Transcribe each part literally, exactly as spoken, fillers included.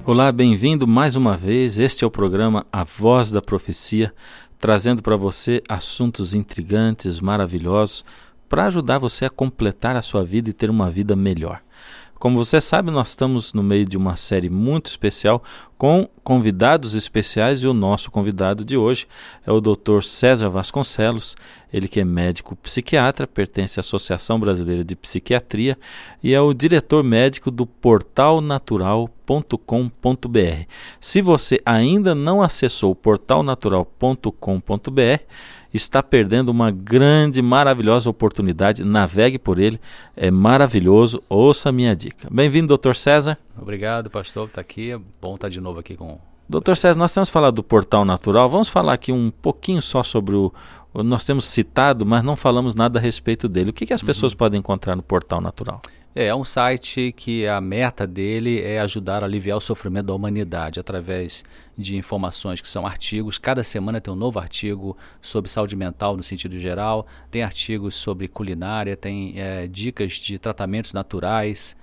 Olá, bem-vindo mais uma vez. Este é o programa A Voz da Profecia, trazendo para você assuntos intrigantes, maravilhosos, para ajudar você a completar a sua vida e ter uma vida melhor. Como você sabe, nós estamos no meio de uma série muito especial com convidados especiais e o nosso convidado de hoje é o doutor César Vasconcelos, ele que é médico psiquiatra, pertence à Associação Brasileira de Psiquiatria e é o diretor médico do portal natural ponto com ponto b r. Se você ainda não acessou o portal natural ponto com ponto b r, está perdendo uma grande, maravilhosa oportunidade. Navegue por ele, é maravilhoso, ouça a minha dica. Bem-vindo, doutor César. Obrigado, pastor, por estar aqui. É bom estar de novo aqui com doutor César, nós temos falado do Portal Natural, vamos falar aqui um pouquinho só sobre o... Nós temos citado, mas não falamos nada a respeito dele. O que, que as pessoas uhum. podem encontrar no Portal Natural? É, é um site que a meta dele é ajudar a aliviar o sofrimento da humanidade através de informações que são artigos. Cada semana tem um novo artigo sobre saúde mental no sentido geral, tem artigos sobre culinária, tem é, dicas de tratamentos naturais,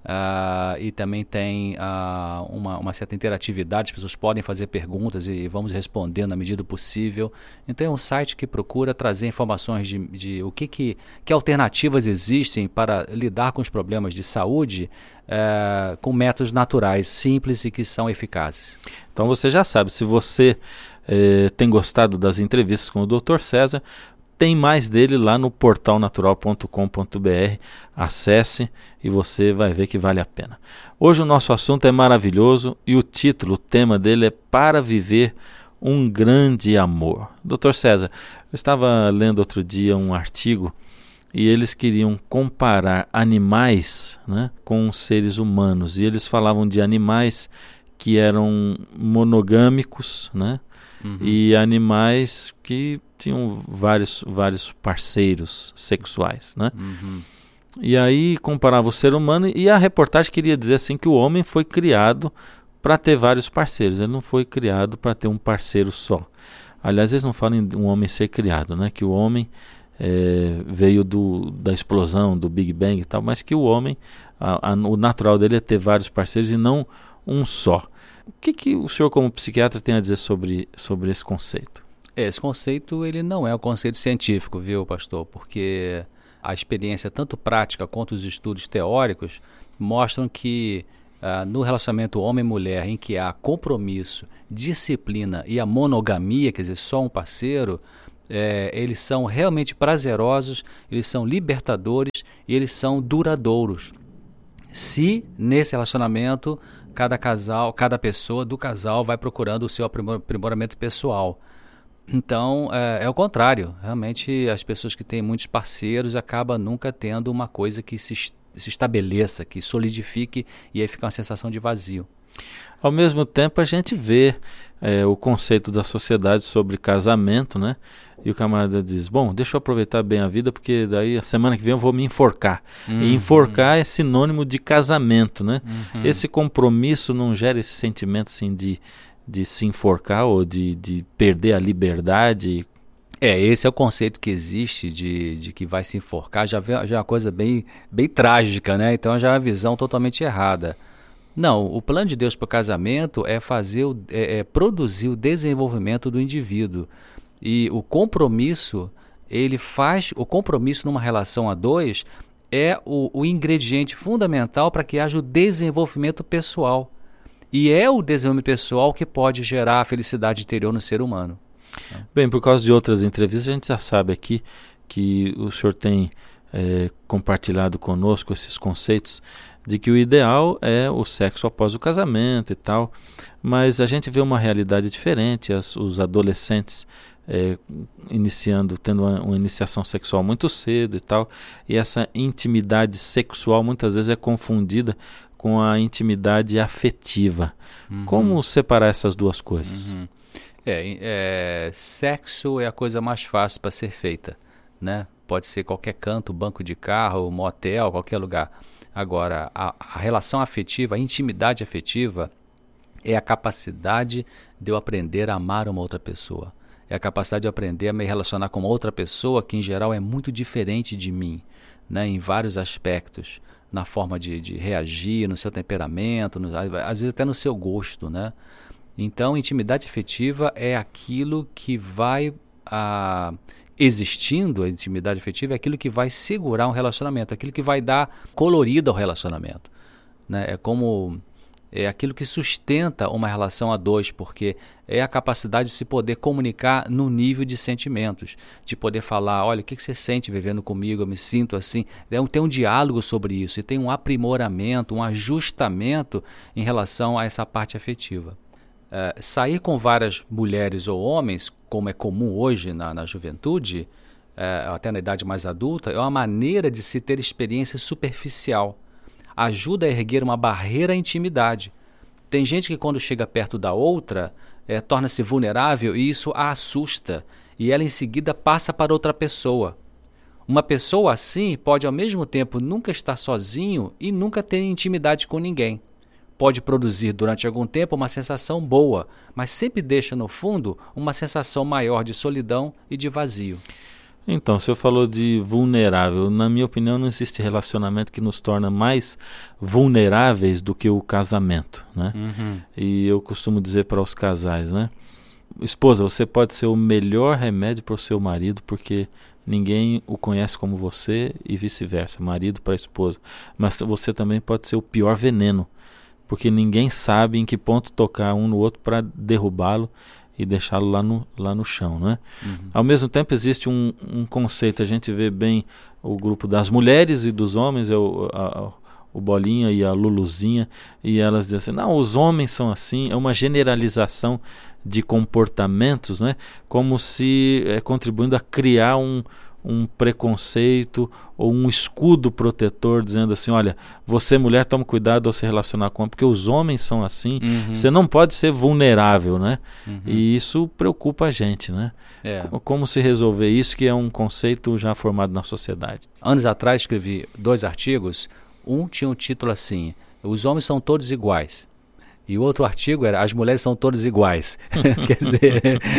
Uh, e também tem uh, uma, uma certa interatividade, as pessoas podem fazer perguntas e, e vamos respondendo na medida do possível. Então é um site que procura trazer informações de, de o que, que, que alternativas existem para lidar com os problemas de saúde uh, com métodos naturais, simples e que são eficazes. Então você já sabe, se você eh, tem gostado das entrevistas com o doutor César, tem mais dele lá no portal natural ponto com ponto b r. Acesse e você vai ver que vale a pena. Hoje o nosso assunto é maravilhoso e o título, o tema dele é Para Viver um Grande Amor. doutor César, eu estava lendo outro dia um artigo e eles queriam comparar animais, né, com seres humanos. E eles falavam de animais que eram monogâmicos, né, uhum. e animais que tinham vários, vários parceiros sexuais, né? Uhum. E aí comparava o ser humano e a reportagem queria dizer assim que o homem foi criado para ter vários parceiros, ele não foi criado para ter um parceiro só. Aliás, eles não falam em um homem ser criado, né? Que o homem é, veio do, da explosão, do Big Bang e tal, mas que o homem, a, a, o natural dele é ter vários parceiros e não um só. O que, que o senhor como psiquiatra tem a dizer sobre, sobre esse conceito? Esse conceito ele não é um conceito científico, viu, pastor? Porque a experiência, tanto prática quanto os estudos teóricos, mostram que uh, no relacionamento homem-mulher, em que há compromisso, disciplina e a monogamia, quer dizer, só um parceiro, é, eles são realmente prazerosos, eles são libertadores e eles são duradouros. Se nesse relacionamento cada casal, cada pessoa do casal vai procurando o seu aprimoramento pessoal. Então, é, é o contrário. Realmente, as pessoas que têm muitos parceiros acabam nunca tendo uma coisa que se, se estabeleça, que solidifique, e aí fica uma sensação de vazio. Ao mesmo tempo, a gente vê é, o conceito da sociedade sobre casamento, né? E o camarada diz, bom, deixa eu aproveitar bem a vida, porque daí a semana que vem eu vou me enforcar. Uhum. E enforcar é sinônimo de casamento, né? Uhum. Esse compromisso não gera esse sentimento assim de... de se enforcar ou de, de perder a liberdade? É, esse é o conceito que existe de, de que vai se enforcar, já, vê, já é uma coisa bem, bem trágica, né? Então já é uma visão totalmente errada. Não, o plano de Deus para o casamento é, fazer o, é, é produzir o desenvolvimento do indivíduo. E o compromisso, ele faz, o compromisso numa relação a dois é o, o ingrediente fundamental para que haja o desenvolvimento pessoal. E é o desenvolvimento pessoal que pode gerar a felicidade interior no ser humano. Bem, por causa de outras entrevistas, a gente já sabe aqui que o senhor tem é, compartilhado conosco esses conceitos de que o ideal é o sexo após o casamento e tal, mas a gente vê uma realidade diferente, as, os adolescentes é, iniciando, tendo uma, uma iniciação sexual muito cedo e tal, e essa intimidade sexual muitas vezes é confundida com a intimidade afetiva. Uhum. Como separar essas duas coisas? Uhum. É, é, sexo é a coisa mais fácil para ser feita, né? Pode ser qualquer canto, banco de carro, motel, qualquer lugar. Agora, a, a relação afetiva, a intimidade afetiva é a capacidade de eu aprender a amar uma outra pessoa. É a capacidade de eu aprender a me relacionar com outra pessoa que, em geral, é muito diferente de mim, né, em vários aspectos. na forma de, de reagir, no seu temperamento, no, às vezes até no seu gosto, né? Então, intimidade afetiva é aquilo que vai a, existindo, a intimidade afetiva é aquilo que vai segurar um relacionamento, aquilo que vai dar colorido ao relacionamento, né? É como é aquilo que sustenta uma relação a dois, porque é a capacidade de se poder comunicar no nível de sentimentos, de poder falar, olha, o que você sente vivendo comigo, eu me sinto assim. Tem um diálogo sobre isso e tem um aprimoramento, um ajustamento em relação a essa parte afetiva. É, sair com várias mulheres ou homens, como é comum hoje na, na juventude, é, até na idade mais adulta, é uma maneira de se ter experiência superficial. Ajuda a erguer uma barreira à intimidade. Tem gente que quando chega perto da outra, é, torna-se vulnerável e isso a assusta. E ela em seguida passa para outra pessoa. Uma pessoa assim pode ao mesmo tempo nunca estar sozinho e nunca ter intimidade com ninguém. Pode produzir durante algum tempo uma sensação boa, mas sempre deixa no fundo uma sensação maior de solidão e de vazio. Então, o senhor falou de vulnerável. Na minha opinião, não existe relacionamento que nos torna mais vulneráveis do que o casamento, né? Uhum. E eu costumo dizer para os casais, né? Esposa, você pode ser o melhor remédio para o seu marido, porque ninguém o conhece como você e vice-versa, marido para a esposa. Mas você também pode ser o pior veneno, porque ninguém sabe em que ponto tocar um no outro para derrubá-lo e deixá-lo lá no, lá no chão, né? Uhum. Ao mesmo tempo existe um, um conceito, a gente vê bem o grupo das mulheres e dos homens, é o, a, o Bolinha e a Luluzinha, e elas dizem assim, não, os homens são assim, é uma generalização de comportamentos, né? Como se é, contribuindo a criar um, um preconceito ou um escudo protetor, dizendo assim, olha, você mulher, toma cuidado ao se relacionar com homem, porque os homens são assim, uhum. Você não pode ser vulnerável, né? Uhum. E isso preocupa a gente, né? É. Como se resolver isso, que é um conceito já formado na sociedade. Anos atrás escrevi dois artigos, um tinha um título assim, os homens são todos iguais. E o outro artigo era, as mulheres são todas iguais. Quer dizer,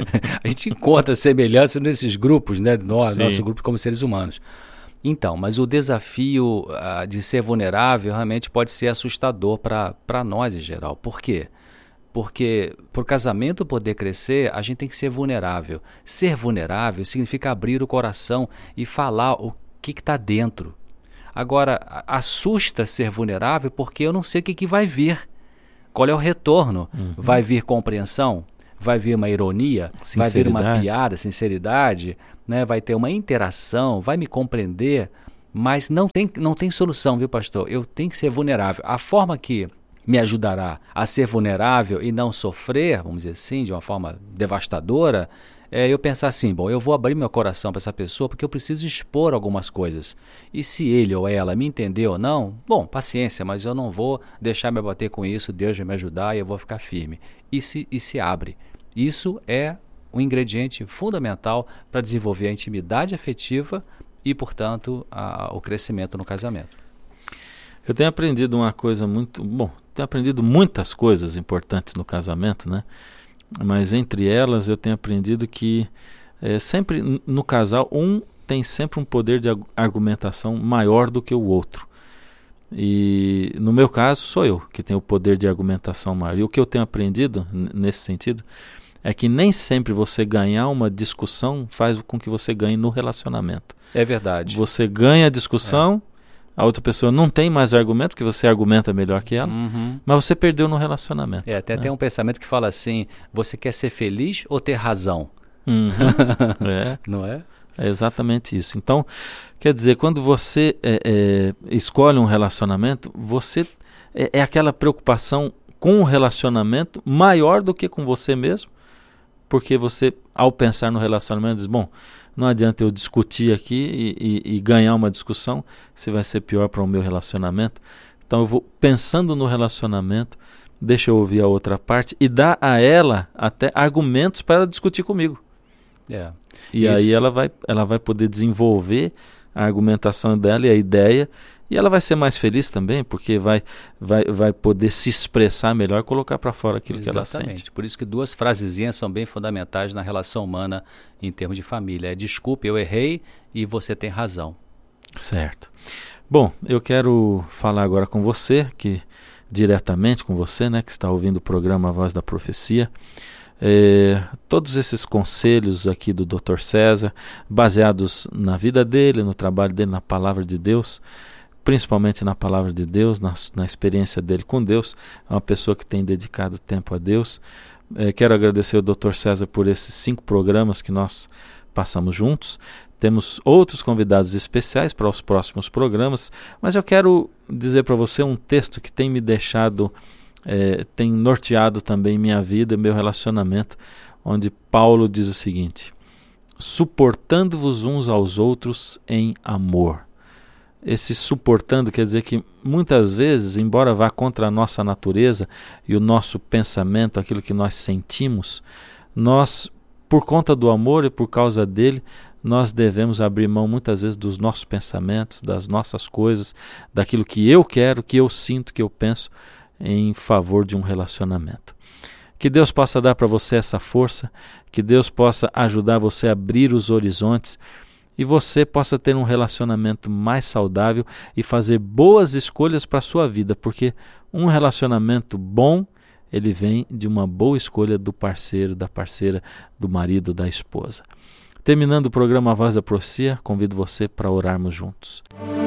a gente encontra semelhança nesses grupos, né? No, nosso grupo como seres humanos. Então, mas o desafio uh, de ser vulnerável realmente pode ser assustador para nós em geral. Por quê? Porque para o casamento poder crescer, a gente tem que ser vulnerável. Ser vulnerável significa abrir o coração e falar o que está dentro. Agora, assusta ser vulnerável porque eu não sei o que, que vai vir. Qual é o retorno? Uhum. Vai vir compreensão? Vai vir uma ironia? Vai vir uma piada, sinceridade? Né? Vai ter uma interação? Vai me compreender? Mas não tem, não tem solução, viu, pastor? Eu tenho que ser vulnerável. A forma que me ajudará a ser vulnerável e não sofrer, vamos dizer assim, de uma forma devastadora, é eu pensar assim, bom, eu vou abrir meu coração para essa pessoa porque eu preciso expor algumas coisas. E se ele ou ela me entender ou não, bom, paciência, mas eu não vou deixar me abater com isso, Deus vai me ajudar e eu vou ficar firme. E se, e se abre. Isso é um ingrediente fundamental para desenvolver a intimidade afetiva e, portanto, a, o crescimento no casamento. Eu tenho aprendido uma coisa muito... Bom, tenho aprendido muitas coisas importantes no casamento, né? Mas entre elas eu tenho aprendido que é, sempre no casal um tem sempre um poder de argumentação maior do que o outro. E no meu caso sou eu que tenho o poder de argumentação maior. E o que eu tenho aprendido n- nesse sentido é que nem sempre você ganhar uma discussão faz com que você ganhe no relacionamento. É verdade. Você ganha a discussão... É. A outra pessoa não tem mais argumento, porque você argumenta melhor que ela, uhum. Mas você perdeu no relacionamento. É, até né? Tem um pensamento que fala assim, você quer ser feliz ou ter razão? Uhum. É. Não é? É exatamente isso. Então, quer dizer, quando você é, é, escolhe um relacionamento, você é, é aquela preocupação com o relacionamento maior do que com você mesmo, porque você, ao pensar no relacionamento, diz, bom, não adianta eu discutir aqui e, e, e ganhar uma discussão, se vai ser pior para o meu relacionamento. Então eu vou pensando no relacionamento, deixa eu ouvir a outra parte e dar a ela até argumentos para ela discutir comigo. É, e isso. Aí ela vai, ela vai poder desenvolver a argumentação dela e a ideia, e ela vai ser mais feliz também, porque vai, vai, vai poder se expressar melhor, colocar para fora aquilo Exatamente. Que ela sente. Por isso que duas frasezinhas são bem fundamentais na relação humana em termos de família. É desculpe, eu errei e você tem razão. Certo. Bom, eu quero falar agora com você, que diretamente com você, né, que está ouvindo o programa A Voz da Profecia. É, todos esses conselhos aqui do doutor César, baseados na vida dele, no trabalho dele, na palavra de Deus, principalmente na palavra de Deus, na, na experiência dele com Deus, é uma pessoa que tem dedicado tempo a Deus. É, quero agradecer ao doutor César por esses cinco programas que nós passamos juntos. Temos outros convidados especiais para os próximos programas, mas eu quero dizer para você um texto que tem me deixado, é, tem norteado também minha vida, meu relacionamento, onde Paulo diz o seguinte: suportando-vos uns aos outros em amor. Esse suportando quer dizer que muitas vezes, embora vá contra a nossa natureza e o nosso pensamento, aquilo que nós sentimos, nós, por conta do amor e por causa dele, nós devemos abrir mão muitas vezes dos nossos pensamentos, das nossas coisas, daquilo que eu quero, que eu sinto, que eu penso, em favor de um relacionamento. Que Deus possa dar para você essa força, que Deus possa ajudar você a abrir os horizontes e você possa ter um relacionamento mais saudável e fazer boas escolhas para a sua vida, porque um relacionamento bom, ele vem de uma boa escolha do parceiro, da parceira, do marido, da esposa. Terminando o programa A Voz da Profecia, convido você para orarmos juntos.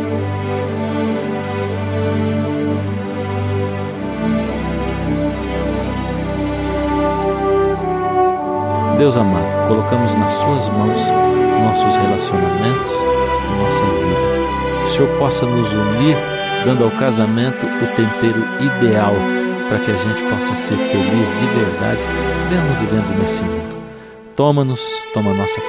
Deus amado, colocamos nas suas mãos nossos relacionamentos e nossa vida. Que o Senhor possa nos unir, dando ao casamento o tempero ideal para que a gente possa ser feliz de verdade, mesmo vivendo nesse mundo. Toma-nos, toma a nossa